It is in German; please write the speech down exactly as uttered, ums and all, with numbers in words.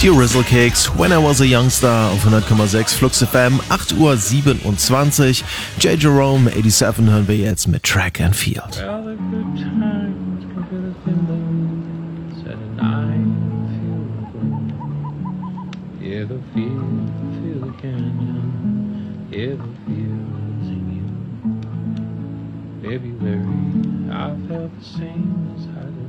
Die Rizzle Kicks, When I Was a Youngster auf hundert Komma sechs Flux F M, acht Uhr siebenundzwanzig. J. Jerome, siebenundachtzig hören wir jetzt mit Track and Field. Well, the good times can fill the window, said and I feel the glow. Hear the field, feel the canyon, hear the field singing. February, I felt the same as I did.